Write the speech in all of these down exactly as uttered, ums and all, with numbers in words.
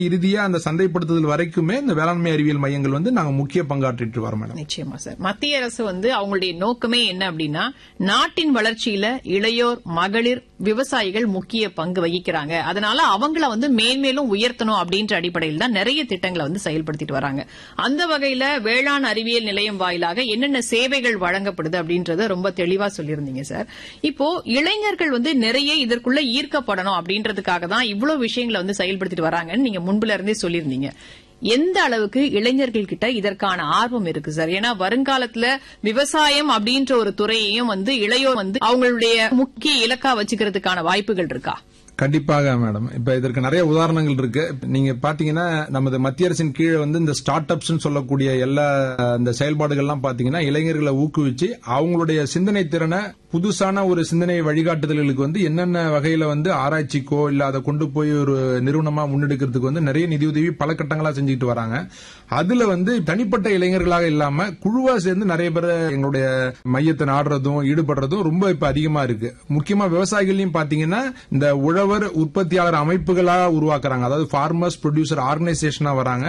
இறுதியா அந்த சந்தைப்படுத்துதல் வரைக்குமே இந்த வேளாண்மை அறிவியல் மையங்கள் வந்து நாங்க முக்கிய பங்காற்றிட்டு வரோம் மேடம். நிச்சயமா சார். மத்திய அரசு வந்து அவங்களுடைய நோக்கமே என்ன அப்படின்னா, நாட்டின் வளர்ச்சியில இளையோர், மகளிர், விவசாயிகள் முக்கிய பங்கு வகிக்கிறாங்க. அதனால அவங்கள வந்து மேன்மேலும் உயர்த்தணும் அப்படின்ற அடிப்படையில் தான் நிறைய திட்டங்களை வந்து செயல்படுத்திட்டு வராங்க. அந்த வகையில வேளாண் அறிவியல் நிலையம் வாயிலாக என்னென்ன சேவைகள் வழங்கப்படுது அப்படின்றத ரொம்ப தெளிவா சொல்லியிருந்தீங்க சார். இப்போ இளைஞர்கள் வந்து நிறைய இதற்குள்ள ஈர்க்கப்படணும் அப்படின்றதுக்காக தான் இவ்வளவு விஷயங்களை வந்து செயல்படுத்திட்டு வராங்கன்னு நீங்க முன்புல இருந்தே சொல்லியிருந்தீங்க. எந்த அளவுக்கு இளைஞர்கள் கிட்ட இதற்கான ஆர்வம் இருக்கு சார்? ஏன்னா வருங்காலத்துல விவசாயம் அப்படின்ற ஒரு துறையையும் வந்து இளையோர் வந்து அவங்களுடைய முக்கிய இலக்கா வச்சுக்கிறதுக்கான வாய்ப்புகள் இருக்கா? கண்டிப்பாக மேடம். இப்ப இதற்கு நிறைய உதாரணங்கள் இருக்கு. நீங்க பாத்தீங்கன்னா நமது மத்திய அரசின் கீழே வந்து இந்த ஸ்டார்ட் அப்ஸ் சொல்லக்கூடிய எல்லா இந்த செயல்பாடுகள்லாம் பாத்தீங்கன்னா இளைஞர்களை ஊக்குவிச்சு அவங்களுடைய சிந்தனை திறனை புதுசான ஒரு சிந்தனை வழிகாட்டுதல்களுக்கு வந்து என்னென்ன வகையில வந்து ஆராய்ச்சிக்கோ இல்ல அதை கொண்டு போய் ஒரு நிறுவனமா முன்னெடுக்கிறதுக்கு வந்து நிறைய நிதியுதவி பல கட்டங்களா செஞ்சுட்டு வராங்க. அதுல வந்து தனிப்பட்ட இளைஞர்களாக இல்லாம குழுவா சேர்ந்து நிறைய பேர் எங்களுடைய மையத்தை நாடுறதும் ஈடுபடுறதும் ரொம்ப இப்ப அதிகமா இருக்கு. முக்கியமா விவசாயிகளையும் பாத்தீங்கன்னா இந்த உழவர் உற்பத்தியாளர் அமைப்புகளா உருவாக்குறாங்க. அதாவது ஃபார்மர்ஸ் ப்ரொடியூசர் ஆர்கனைசேஷனா வராங்க.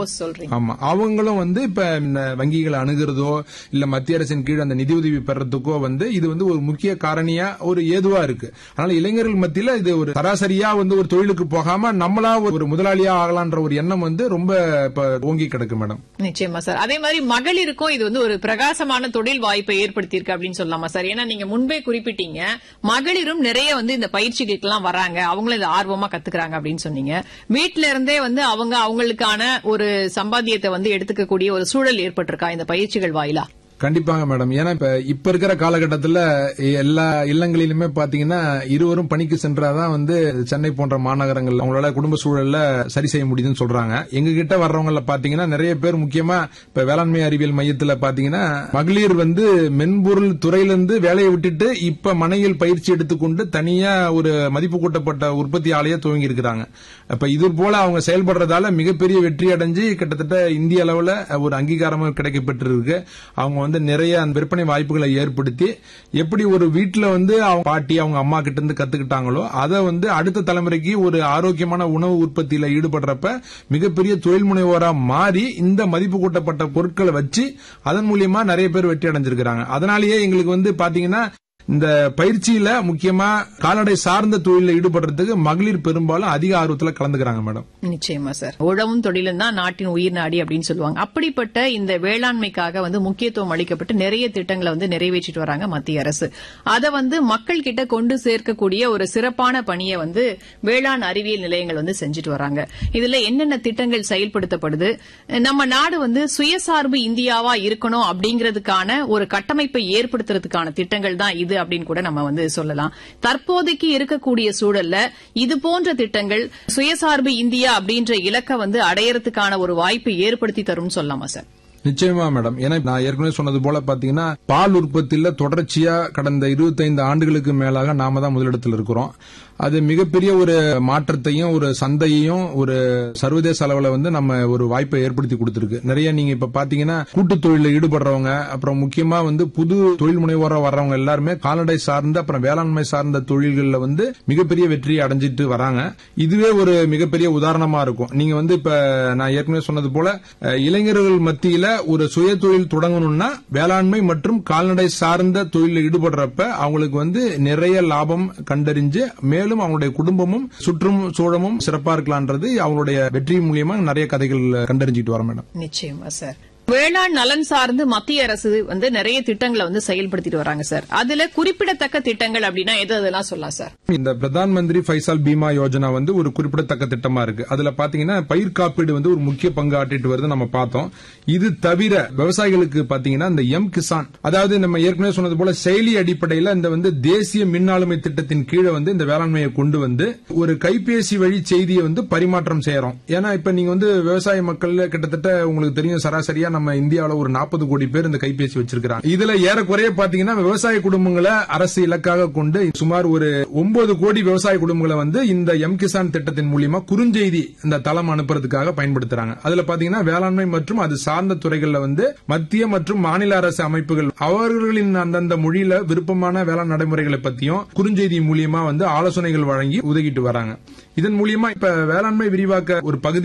ஆமா, அவங்களும் வந்து இப்ப வங்கிகளை அணுகிறதோ இல்ல மத்திய அரசின் கீழ் அந்த நிதியுதவி பெறறதுக்கோ வந்து இது வந்து ஒரு முக்கிய காரணியா ஒரு ஏதுவா இருக்கு. அதனால இளைஞர்கள் மத்தியில இது ஒரு சராசரியா வந்து ஒரு தொழிலுக்கு போகாம நம்மளா ஒரு முதலாளியா ஆகலான்ற ஒரு எண்ணம் வந்து ரொம்ப ஓங்கி கிடக்கு மேடம். நிச்சயமா சார். அதே மாதிரி மகளிருக்கும் இது வந்து ஒரு பிரகாசமான தொழில் வாய்ப்பை ஏற்படுத்தி இருக்கு அப்படின்னு சொல்லலாமா சார்? ஏன்னா நீங்க முன்பே குறிப்பிட்டீங்க மகளிரும் நிறைய வந்து இந்த பயிற்சிகளுக்கு எல்லாம் வராங்க, அவங்களும் இதை ஆர்வமா கத்துக்கிறாங்க அப்படின்னு சொன்னீங்க. வீட்டில இருந்தே வந்து அவங்க அவங்களுக்கான ஒரு சம்பாத்தியத்தை வந்து எடுத்துக்கக்கூடிய ஒரு சூழல் ஏற்பட்டிருக்கா இந்த பயிற்சிகள் வாயிலா? கண்டிப்பாங்க மேடம். ஏன்னா இப்ப இப்ப இருக்கிற காலகட்டத்தில் எல்லா இல்லங்களிலுமே பாத்தீங்கன்னா இருவரும் பணிக்கு சென்றாதான் வந்து சென்னை போன்ற மாநகரங்கள் அவங்களால குடும்ப சூழல்ல சரி செய்ய முடியுதுன்னு சொல்றாங்க. எங்க கிட்ட வர்றவங்கள பாத்தீங்கன்னா நிறைய பேர் முக்கியமா இப்ப வேளாண்மை அறிவியல் மையத்துல பாத்தீங்கன்னா மகளிர் வந்து மென்பொருள் துறையிலிருந்து வேலையை விட்டுட்டு இப்ப மனையில் பயிற்சி எடுத்துக்கொண்டு தனியா ஒரு மதிப்பு கூட்டப்பட்ட உற்பத்தி ஆலையை துவங்கி இருக்கிறாங்க. அப்ப இது போல அவங்க செயல்படுறதால மிகப்பெரிய வெற்றி அடைஞ்சு கிட்டத்தட்ட இந்திய அளவுல ஒரு அங்கீகாரமும் கிடைக்கப்பட்டிருக்கு. அவங்க வந்து நிறைய அந்த விற்பனை வாய்ப்புகளை ஏற்படுத்தி எப்படி ஒரு வீட்டுல வந்து அவங்க பாட்டி அவங்க அம்மா கிட்ட இருந்து கத்துக்கிட்டாங்களோ அதை வந்து அடுத்த தலைமுறைக்கு ஒரு ஆரோக்கியமான உணவு உற்பத்தியில ஈடுபடுறப்ப மிகப்பெரிய தொழில் முனைவோரா மாறி இந்த மதிப்பு கூட்டப்பட்ட பொருட்களை வச்சு அதன் மூலியமா நிறைய பேர் வெற்றி அடைஞ்சிருக்கிறாங்க. அதனாலேயே எங்களுக்கு வந்து பாத்தீங்கன்னா இந்த பயிற்சியில முக்கியமா கால்நடை சார்ந்த தொழில ஈடுபடுறதுக்கு மகளிர் பெரும்பாலும் அதிக ஆர்வத்தில் கலந்துக்கிறாங்க மேடம். நிச்சயமா சார். உழவும் தொழிலும் தான் நாட்டின் உயிர் நாடி அப்படின்னு சொல்லுவாங்க. அப்படிப்பட்ட இந்த வேளாண்மைக்காக வந்து முக்கியத்துவம் அளிக்கப்பட்டு நிறைய திட்டங்களை வந்து நிறைவேற்றிட்டு வராங்க மத்திய அரசு. அதை வந்து மக்கள் கிட்ட கொண்டு சேர்க்கக்கூடிய ஒரு சிறப்பான பணியை வந்து வேளாண் அறிவியல் நிலையங்கள் வந்து செஞ்சுட்டு வராங்க. இதுல என்னென்ன திட்டங்கள் செயல்படுத்தப்படுது, நம்ம நாடு வந்து சுயசார்பு இந்தியாவா இருக்கணும் அப்படிங்கிறதுக்கான ஒரு கட்டமைப்பை ஏற்படுத்துறதுக்கான திட்டங்கள் தான் இது அப்படின்னு கூட நம்ம வந்து சொல்லலாம். தற்போதைக்கு இருக்கக்கூடிய சூழல்ல இது போன்ற திட்டங்கள் சுயசார்பு இந்தியா அப்படின்ற இலக்கை வந்து அடையறதுக்கான ஒரு வாய்ப்பு ஏற்படுத்தி தரும் சொல்லலாமா சார்? நிச்சயமா மேடம். ஏன்னா நான் ஏற்கனவே சொன்னது போல பாத்தீங்கன்னா பால் உற்பத்தியில தொடர்ச்சியா கடந்த இருபத்தைந்து ஆண்டுகளுக்கு மேலாக நாம தான் முதலிடத்தில் இருக்கிறோம். அது மிகப்பெரிய ஒரு மாற்றத்தையும் ஒரு சந்தையையும் ஒரு சர்வதேச அளவில் வந்து நம்ம ஒரு வாய்ப்பை ஏற்படுத்தி கொடுத்திருக்கு. நிறைய நீங்க இப்ப பாத்தீங்கன்னா கூட்டு தொழில ஈடுபடுறவங்க அப்புறம் முக்கியமா வந்து புது தொழில் முனைவோரா வர்றவங்க எல்லாருமே கால்நடை சார்ந்த அப்புறம் வேளாண்மை சார்ந்த தொழில்கள்ல வந்து மிகப்பெரிய வெற்றியை அடைஞ்சிட்டு வராங்க. இதுவே ஒரு மிகப்பெரிய உதாரணமா இருக்கும். நீங்க வந்து இப்ப நான் ஏற்கனவே சொன்னது போல இளைஞர்கள் மத்தியில ஒரு சுய தொழில் தொடங்கணும்னா வேளாண்மை மற்றும் கால்நடை சார்ந்த தொழில ஈடுபடுறப்ப அவங்களுக்கு வந்து நிறைய லாபம் கண்டறிஞ்சு மேலும் அவங்களுடைய குடும்பமும் சுற்றும் சூழமும் சிறப்பா இருக்கலான்றது அவங்களுடைய வெற்றி மூலியமா நிறைய கதைகள் கண்டறிஞ்சிட்டு வர மேடம். நிச்சயமா சார். வேளாண் நலன் சார்ந்து மத்திய அரசு வந்து நிறைய திட்டங்களை வந்து செயல்படுத்திட்டு வராங்க சார். அதுல குறிப்பிடத்தக்க திட்டங்கள் அப்படின்னா எது அதெல்லாம் சொல்லலாம் சார்? இந்த பிரதான் மந்திரி ஃபைசால் பீமா யோஜனா வந்து ஒரு குறிப்பிடத்தக்க திட்டமா இருக்கு. அதுல பாத்தீங்கன்னா பயிர் காப்பீடு வந்து ஒரு முக்கிய பங்கு ஆற்றிட்டு வருது நம்ம பார்த்தோம். இது தவிர விவசாயிகளுக்கு பாத்தீங்கன்னா இந்த எம் கிசான், அதாவது நம்ம ஏற்கனவே சொன்னது போல செயலி அடிப்படையில் இந்த வந்து தேசிய மின் ஆளுமை திட்டத்தின் கீழே வந்து இந்த வேளாண்மையை கொண்டு வந்து ஒரு கைபேசி வழி செய்தியை வந்து பரிமாற்றம் செய்யறோம். ஏன்னா இப்ப நீங்க வந்து விவசாய மக்கள் கிட்டத்தட்ட உங்களுக்கு தெரியும் சராசரியா நம்ம இந்தியாவில ஒரு நாற்பது கோடி பேர் இந்த கைபேசி வச்சிருக்காங்க. இதுல ஏறக்குறைய பாத்தீங்கன்னா விவசாய குடும்பங்களை அரசு இலக்காக கொண்டு சுமார் ஒரு ஒன்பது கோடி விவசாய குடும்பங்களை வந்து இந்த எம் கிசான் திட்டத்தின் மூலியமா குறுஞ்செய்தி இந்த தளம் அனுப்புறதுக்காக பயன்படுத்துறாங்க. அதுல பாத்தீங்கன்னா வேளாண்மை மற்றும் அது சார்ந்த துறைகள்ல வந்து மத்திய மற்றும் மாநில அரசு அமைப்புகள் அவர்களின் அந்தந்த மொழியில விருப்பமான வேளாண் நடைமுறைகளை பத்தியும் குறுஞ்செய்தி மூலியமா வந்து ஆலோசனைகள் வழங்கி உதவிட்டு வராங்க. இதன் மூலியமா இப்ப வேளாண்மை விரிவாக்க ஒரு பகுதி